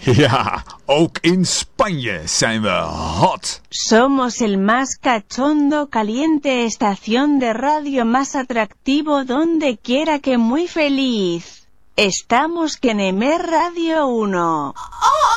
Ja, ook in Spanje zijn we hot. Somos el más cachondo, caliente estación de radio más atractivo donde quiera que muy feliz. Estamos que en Emer Radio 1.